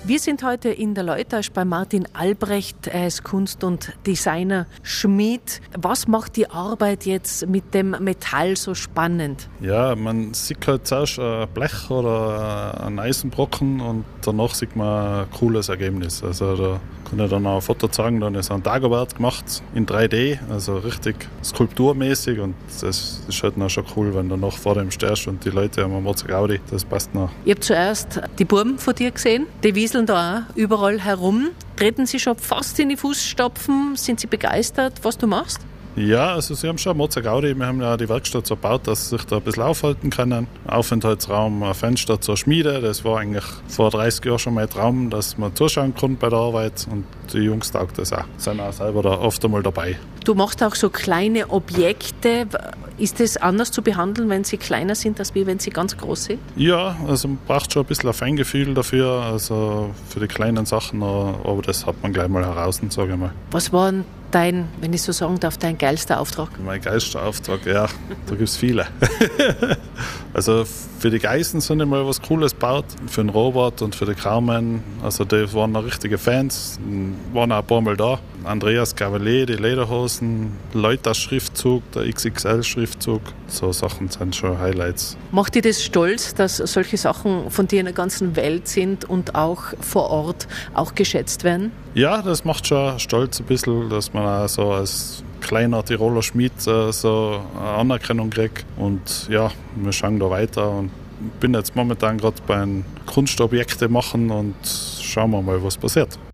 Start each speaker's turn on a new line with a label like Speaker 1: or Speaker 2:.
Speaker 1: Wir sind heute in der Leutasch bei Martin Albrecht. Er ist Kunst- und Designer-Schmied. Was macht die Arbeit jetzt mit dem Metall so spannend?
Speaker 2: Ja, man sieht halt zuerst ein Blech oder einen Eisenbrocken und danach sieht man ein cooles Ergebnis. Also da kann ich dann auch ein Foto zeigen, dann ist ein Dagobert gemacht in 3D, also richtig skulpturmäßig, und das ist halt noch schon cool, wenn du noch vor dem stehst und die Leute haben Mozart Gaudi, das passt noch.
Speaker 1: Ich habe zuerst die Buben von dir gesehen, die wieseln da auch überall herum. Treten sie schon fast in die Fußstapfen? Sind sie begeistert, was du machst?
Speaker 2: Ja, also sie haben schon Mozart Gaudi, wir haben ja die Werkstatt so gebaut, dass sie sich da ein bisschen aufhalten können. Aufenthaltsraum, ein Fenster zur Schmiede, das war eigentlich vor 30 Jahren schon mein Traum, dass man zuschauen kann bei der Arbeit, und die Jungs taugt das auch, sind auch selber da oft einmal dabei.
Speaker 1: Du machst auch so kleine Objekte. Ist das anders zu behandeln, wenn sie kleiner sind, als wenn sie ganz groß sind?
Speaker 2: Ja, also man braucht schon ein bisschen ein Feingefühl dafür, also für die kleinen Sachen, aber das hat man gleich mal heraus, sage ich mal.
Speaker 1: Was war dein, wenn ich so sagen darf, dein geilster Auftrag?
Speaker 2: Mein geilster Auftrag, ja, da gibt es viele. Also für die Geißen sind immer was Cooles gebaut, für den Robert und für die Carmen. Also die waren auch richtige Fans, waren auch ein paar Mal da. Andreas Cavalier, die Lederhosen, Leutasch-Schriftzug, der XXL-Schriftzug. So Sachen sind schon Highlights.
Speaker 1: Macht dir das stolz, dass solche Sachen von dir in der ganzen Welt sind und auch vor Ort auch geschätzt werden?
Speaker 2: Ja, das macht schon stolz ein bisschen, dass man auch so als kleiner Tiroler Schmied so eine Anerkennung kriegt. Und ja, wir schauen da weiter und bin jetzt momentan gerade beim Kunstobjekte machen und schauen wir mal, was passiert.